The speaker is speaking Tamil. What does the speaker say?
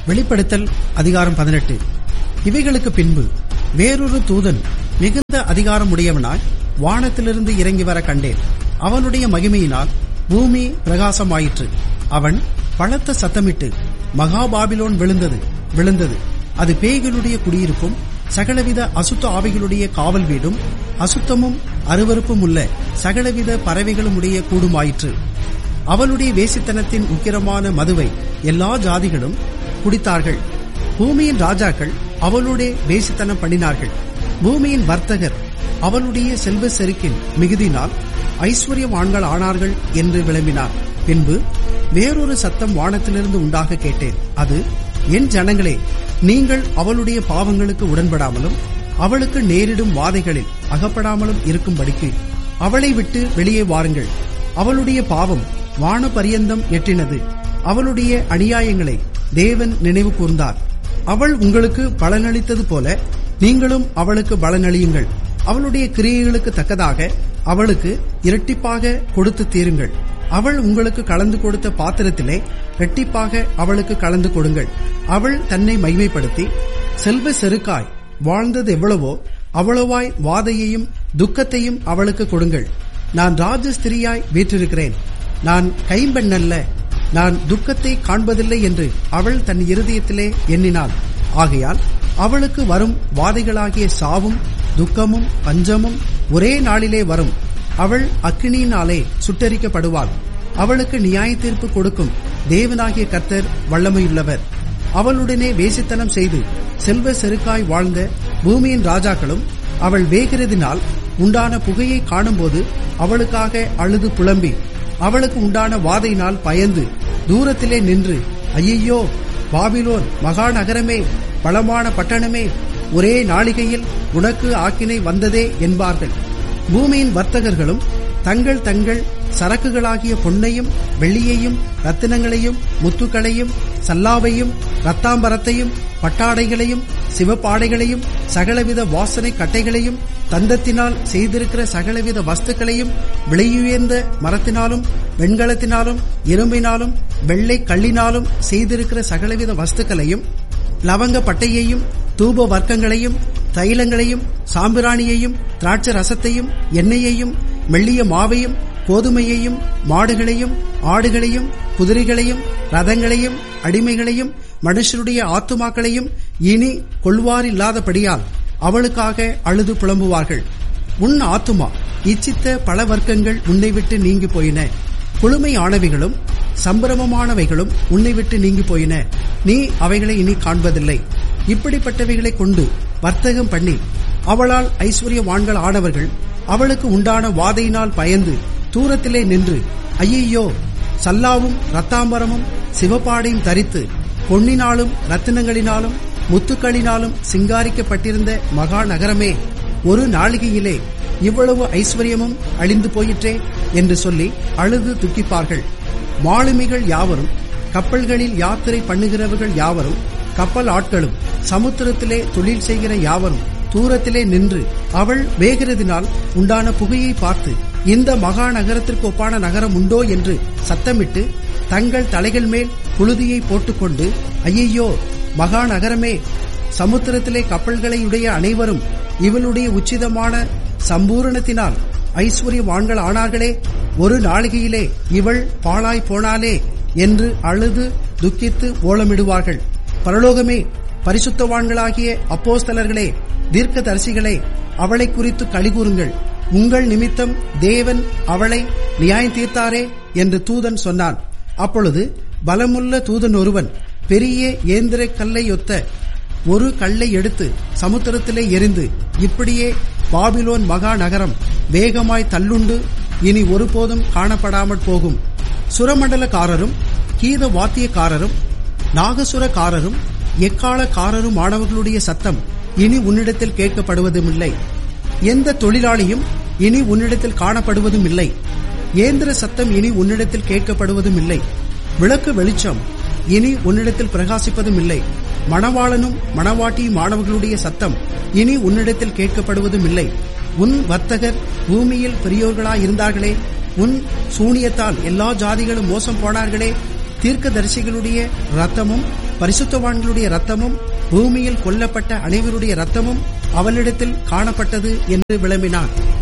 வெளிப்படுத்தல் அதிகாரம் 18. இவைகளுக்கு பின்பு வேறொரு தூதன் மிகுந்த அதிகாரம் உடையவனாய் வானத்திலிருந்து இறங்கி வர கண்டேன். அவனுடைய மகிமையினால் பூமி பிரகாசமாயிற்று. அவன் பலத்த சத்தமிட்டு, மகா பாபிலோன் விழுந்தது விழுந்தது, அது பேய்களுடைய குடியிருப்பும் சகலவித அசுத்த ஆவிகளுடைய காவல் வீடும் அசுத்தமும் அருவருப்பும் உள்ள சகலவித பறவைகளும் உடைய கூடுமாயிற்று. அவளுடைய வேசித்தனத்தின் உக்கிரமான மதுவை எல்லா ஜாதிகளும் குடித்தார்கள். பூமியின் ராஜாக்கள் அவளுடைய வேசித்தனம் பண்ணினார்கள். பூமியின் வர்த்தகர் அவளுடைய செல்வ செருக்கின் மிகுதினால் ஐஸ்வர்யவான்கள் ஆனார்கள் என்று விளம்பினார். பின்பு வேறொரு சத்தம் வானத்திலிருந்து உண்டாக கேட்டேன். அது, என் ஜனங்களே, நீங்கள் அவளுடைய பாவங்களுக்கு உடன்படாமலும் அவளுக்கு நேரிடும் வாதைகளில் அகப்படாமலும் இருக்கும்படிக்கு அவளை விட்டு வெளியே வாருங்கள். அவளுடைய பாவம் வான பரியந்தம் எட்டினது. அவளுடைய அநியாயங்களை தேவன் நினைவு கூர்ந்தார். அவள் உங்களுக்கு பலனளித்தது போல நீங்களும் அவளுக்கு பலனளியுங்கள். அவளுடைய கிரியைகளுக்கு தக்கதாக அவளுக்கு இரட்டிப்பாக கொடுத்து தீருங்கள். அவள் உங்களுக்கு கலந்து கொடுத்த பாத்திரத்திலே இரட்டிப்பாக அவளுக்கு கலந்து கொடுங்கள். அவள் தன்னை மகிமைப்படுத்தி செல்வ செருக்காய் வாழ்ந்தது எவ்வளவோ அவ்வளவாய் வாதையையும் துக்கத்தையும் அவளுக்கு கொடுங்கள். நான் ராஜஸ்திரியாய் வீற்றிருக்கிறேன், நான் கைம்பெண்ணல்ல, நான் துக்கத்தை காண்பதில்லை என்று அவள் தன் இருதயத்திலே எண்ணினாள். ஆகையால் அவளுக்கு வரும் வாதைகளாகிய சாவும் துக்கமும் பஞ்சமும் ஒரே நாளிலே வரும். அவள் அக்கினியினாலே சுட்டரிக்கப்படுவாள். அவளுக்கு நியாய தீர்ப்பு கொடுக்கும் தேவனாகிய கர்த்தர் வல்லமையுள்ளவர். அவளுடனே வேசித்தனம் செய்து செல்வ செருக்காய் வாழ்ந்த பூமியின் ராஜாக்களும் அவள் வேகிறதினால் உண்டான புகையை காணும்போது அவளுக்காக அழுது புலம்பி அவளுக்கு உண்டான வாதையினால் பயந்து தூரத்திலே நின்று, ஐயையோ, பாபிலோன் மகா நகரமே, பலமான பட்டணமே, ஒரே நாளிகையில் உனக்கு ஆக்கினை வந்ததே என்பார்கள். பூமியின் வர்த்தகர்களும் தங்கள் தங்கள் சரக்குகளாகிய பொன்னையும் வெள்ளியையும் ரத்தினங்களையும் முத்துக்களையும் சல்லாவையும் ரத்தாம்பரத்தையும் பட்டாடைகளையும் சிவப்பாடைகளையும் சகலவித வாசனை கட்டைகளையும் தந்தத்தினால் செய்திருக்கிற சகலவித வஸ்துக்களையும் விலையுயர்ந்த மரத்தினாலும் வெண்கலத்தினாலும் இரும்பினாலும் வெள்ளை கல்லினாலும் செய்திருக்கிற சகலவித வஸ்துக்களையும் லவங்க பட்டையையும் தூப வர்க்கங்களையும் தைலங்களையும் சாம்பிராணியையும் திராட்சை ரசத்தையும் எண்ணெயையும் மெல்லிய மாவையும் கோதுமையையும் மாடுகளையும் ஆடுகளையும் குதிரைகளையும் ரதங்களையும் அடிமைகளையும் மனுஷருடைய ஆத்துமாக்களையும் இனி கொள்வாரில்லாதபடியால் அவளுக்காக அழுது புலம்புவார்கள். உன் ஆத்துமா இச்சித்த பல வர்க்கங்கள் உன்னை விட்டு நீங்கி போயின. குளுமை ஆனவைகளும் சம்பிரமமானவைகளும் உன்னை விட்டு நீங்கி போயின. நீ அவைகளை இனி காண்பதில்லை. இப்படிப்பட்டவைகளை கொண்டு வர்த்தகம் பண்ணி அவளால் ஐஸ்வர்யவான்கள் ஆனவர்கள் அவளுக்கு உண்டான வாதையினால் பயந்து தூரத்திலே நின்று, ஐயையோ, சல்லாவும் ரத்தாம்பரமும் சிவப்பாடையும் தரித்து பொன்னினாலும் ரத்தினங்களினாலும் முத்துக்களினாலும் சிங்காரிக்கப்பட்டிருந்த மகா நகரமே, ஒரு நாளிகையிலே இவ்வளவு ஐஸ்வர்யமும் அழிந்து போயிற்றே என்று சொல்லி அழுது துக்கிப்பார்கள். மாலுமிகள் யாவரும், கப்பல்களில் யாத்திரை பண்ணுகிறவர்கள் யாவரும், கப்பல் ஆட்களும், சமுத்திரத்திலே தொழில் செய்கிற யாவரும் தூரத்திலே நின்று அவள் வேகிறதினால் உண்டான புகையை பார்த்து, இந்த மகா நகரத்திற்கு ஒப்பான நகரம் உண்டோ என்று சத்தமிட்டு தங்கள் தலைகள் மேல் புழுதியை போட்டுக்கொண்டு, ஐயையோ, மகா நகரமே, சமுத்திரத்திலே கப்பல்களையுடைய அனைவரும் இவளுடைய உச்சிதமான சம்பூரணத்தினால் ஐஸ்வர்யவான்கள் ஆனார்களே, ஒரு நாளிகையிலே இவள் பாழாய் போனாலே என்று அழுது துக்கித்து ஓலமிடுவார்கள். பரலோகமே, பரிசுத்தவான்களாகிய அப்போஸ்தலர்களே, தீர்க்கதரிசிகளே, அவளை குறித்து களிகூறுங்கள். உங்கள் நிமித்தம் தேவன் அவளை நியாயம் தீர்த்தாரே என்று தூதன் சொன்னான். அப்பொழுது பலமுள்ள தூதன் ஒருவன் பெரிய ஏந்திர கல்லையொத்த ஒரு கல்லை எடுத்து சமுத்திரத்திலே எறிந்து, இப்படியே பாபிலோன் மகா நகரம் வேகமாய் தள்ளுண்டு இனி ஒருபோதும் காணப்படாமற் போகும். சுரமண்டலக்காரரும் கீத வாத்தியக்காரரும் நாகசுரக்காரரும் எக்காலக்காரரும் ஆனவர்களுடைய சத்தம் இனி உன்னிடத்தில் கேட்கப்படுவதுமில்லை. எந்த தொழிலாளியும் இனி உன்னிடத்தில் காணப்படுவதும் இல்லை. ஏந்திர சத்தம் இனி உன்னிடத்தில் கேட்கப்படுவதும் இல்லை. விளக்கு வெளிச்சம் இனி உன்னிடத்தில் பிரகாசிப்பதும் இல்லை. மணவாளனும் மணவாட்டியும் ஆனவர்களுடைய சத்தம் இனி உன்னிடத்தில் கேட்கப்படுவதும் இல்லை. உன் வர்த்தகர் பூமியில் பெரியோர்களாயிருந்தார்களே, உன் சூனியத்தால் எல்லா ஜாதிகளும் மோசம் போனார்களே, தீர்க்கதரிசிகளுடைய ரத்தமும் பரிசுத்தவான்களுடைய இரத்தமும் பூமியில் கொல்லப்பட்ட அனைவருடைய இரத்தமும் அவளிடத்தில் காணப்பட்டது என்று விளம்பினான்.